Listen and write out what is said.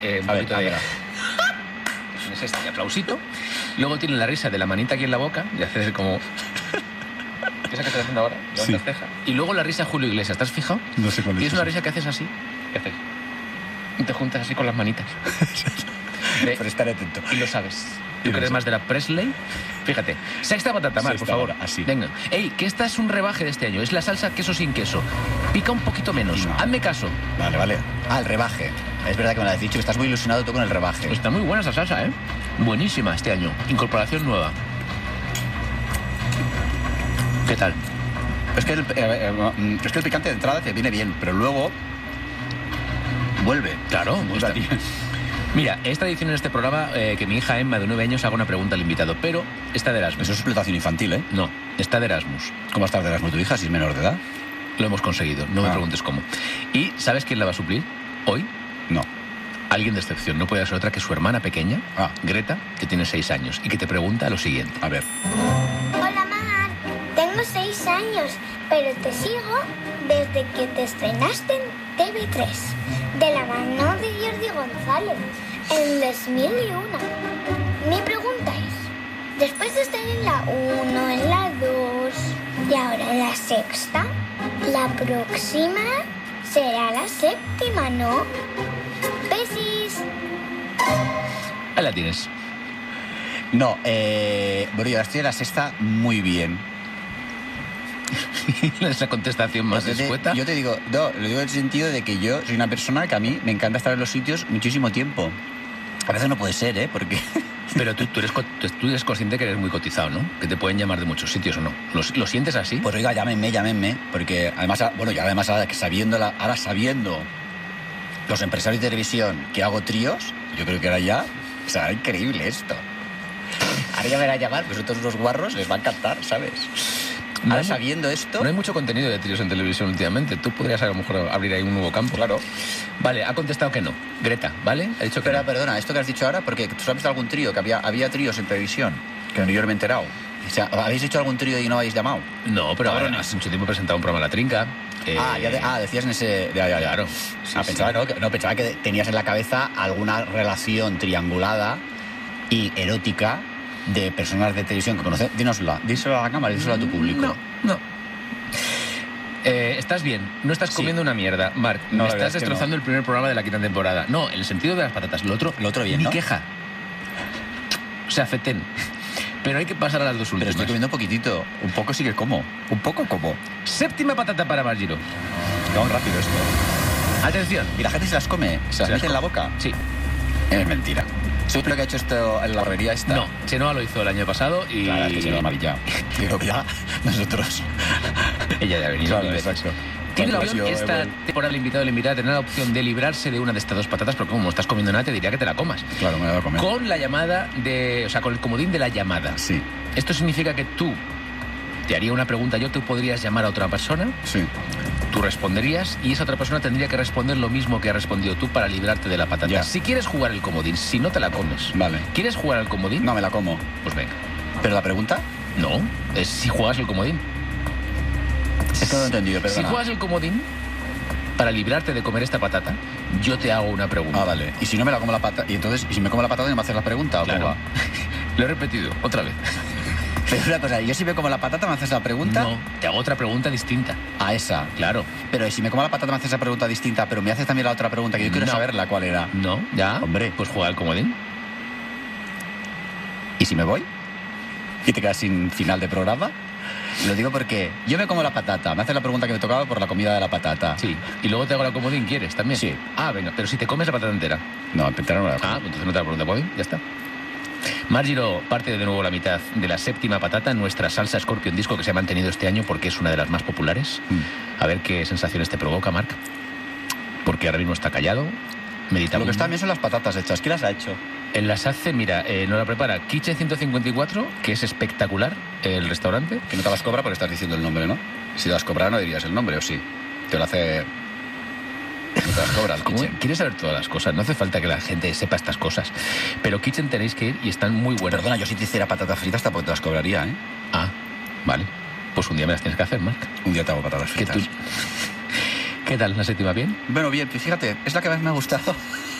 Un poquito de... Es este aplausito. Luego tiene la risa de la manita aquí en la boca y hacer como... Esa que estás haciendo ahora, levantas ceja. Y luego la risa de Julio Iglesias, ¿te has fijado? No sé cuál es. Tienes una risa que haces así. ¿Qué haces? Y te juntas así con las manitas. Pero estaré atento. Y lo sabes. ¿Tú crees más de la Presley? Fíjate. Sexta patata, Mar, por favor. Así. Venga. Ey, que esta es un rebaje de este año. Es la salsa queso sin queso. Pica un poquito menos. No. Hazme caso. Vale. El rebaje. Es verdad que me lo has dicho, que estás muy ilusionado tú con el rebaje. Está muy buena esa salsa, ¿eh? Buenísima este año. Incorporación nueva. ¿Qué tal? Es que el picante de entrada te viene bien, pero luego vuelve. Claro. Mira, es tradición en este programa que mi hija Emma, de 9 años, haga una pregunta al invitado, pero está de Erasmus. Eso es explotación infantil, ¿eh? No, está de Erasmus. ¿Cómo está de Erasmus tu hija si es menor de edad? Lo hemos conseguido, no me preguntes cómo. ¿Y sabes quién la va a suplir hoy? No. Alguien de excepción, no puede ser otra que su hermana pequeña, Greta, que tiene 6 años, y que te pregunta lo siguiente. A ver. Hola, Mar. Tengo 6 años, pero te sigo desde que te estrenaste en TV3, de la mano de Jordi González, en 2001. Mi pregunta es, después de estar en la 1, en la 2 y ahora en la sexta, la próxima será la séptima, ¿no? Besis. Ahí la tienes. No, bueno, yo estoy en la sexta muy bien. Es la contestación más escueta. Yo te digo, no, lo digo en el sentido de que yo soy una persona que a mí me encanta estar en los sitios muchísimo tiempo. A veces no puede ser, ¿eh? Porque... Pero tú eres consciente que eres muy cotizado, ¿no? Que te pueden llamar de muchos sitios o no. ¿Lo sientes así? Pues oiga, llámenme, porque además, bueno, ya además ahora sabiendo los empresarios de televisión que hago tríos, yo creo que ahora ya, o sea, increíble esto. Ahora ya me van a llamar, pues otros unos guarros les va a encantar, ¿sabes? Ahora sabiendo esto... No hay mucho contenido de tríos en televisión últimamente. Tú podrías a lo mejor abrir ahí un nuevo campo. Claro. Vale, ha contestado que no. Greta, ¿vale? Ha dicho que no. Perdona, esto que has dicho ahora, porque tú sabes de algún trío, que había tríos en televisión, que yo no me he enterado. O sea, ¿habéis hecho algún trío y no habéis llamado? No, pero ahora hace mucho tiempo he presentado un programa La Trinca. Decías en ese... Ya. Claro. Sí, pensaba que tenías en la cabeza alguna relación triangulada y erótica de personas de televisión que conoces. Díselo a la cámara, díselo a tu público. No. Estás bien, no estás comiendo una mierda, Marc. No, me estás destrozando el primer programa de la quinta temporada. No, en el sentido de las patatas. Lo otro bien, ni queja. O sea, fetén. Pero hay que pasar a las dos últimas. Pero estoy comiendo un poquitito. Un poco sí que como. Un poco como. Séptima patata para Margiro. Vamos rápido esto. Atención. ¿Y la gente se las come? ¿Se las mete en la boca? Sí. Es mentira. ¿Soy lo que ha hecho esto en la horrería esta? No, Chenoa lo hizo el año pasado y... Claro, es que se lo ha amarillado. Digo, ya, nosotros... Ella ya ha venido. Claro, exacto. Tiene la opción, esta temporada el invitado o la invitada tener la opción de librarse de una de estas dos patatas, porque como estás comiendo nada, te diría que te la comas. Claro, me la voy a comer. Con la llamada de... O sea, con el comodín de la llamada. Sí. Esto significa que tú te haría una pregunta, tú podrías llamar a otra persona. Sí. Tú responderías y esa otra persona tendría que responder lo mismo que has respondido tú para librarte de la patata. Ya. Si quieres jugar el comodín, si no te la comes. Vale. ¿Quieres jugar al comodín? No me la como. Pues venga. ¿Pero la pregunta? No, es si juegas el comodín. Es que no lo he entendido, perdona. Si juegas el comodín, para librarte de comer esta patata, yo te hago una pregunta. Ah, vale. ¿Y si no me la como la patata? ¿Y entonces, si me como la patata, no me haces la pregunta? ¿O claro. cómo va? Lo he repetido, otra vez. Pero una cosa, ¿yo si me como la patata me haces la pregunta? No, te hago otra pregunta distinta. A esa. Claro. Pero si me como la patata me haces esa pregunta distinta, pero me haces también la otra pregunta, que yo quiero saberla cuál era. No, ya. Hombre. Pues juega al comodín. ¿Y si me voy? ¿Y te quedas sin final de programa? Lo digo porque yo me como la patata, me haces la pregunta que me tocaba por la comida de la patata. Sí. Y luego te hago la comodín, ¿quieres también? Sí. Ah, venga, pero si te comes la patata entera. No, entera no me la como. Ah, pues entonces no te la pregunta comodín, ya está. Margiro parte de nuevo la mitad de la séptima patata, nuestra salsa Scorpion Disco que se ha mantenido este año porque es una de las más populares. A ver qué sensaciones te provoca, Marc. Porque ahora mismo está callado, medita. Lo que está bien son las patatas hechas. ¿Quién las ha hecho? En las hace, mira, nos la prepara Kitchen 154, que es espectacular, el restaurante. Que no te las cobra porque estás diciendo el nombre, ¿no? Si te las cobrara no dirías el nombre, ¿o sí? Te lo hace... No te las cobra el Kitchen. ¿Quieres saber todas las cosas? No hace falta que la gente sepa estas cosas. Pero Kitchen tenéis que ir y están muy buenas. Perdona, yo si te hiciera patatas fritas tampoco te las cobraría, ¿eh? Ah, vale. Pues un día me las tienes que hacer, Marc. Un día te hago patatas fritas. ¿Qué tal? ¿La séptima bien? Bueno, bien, fíjate, es la que más me ha gustado.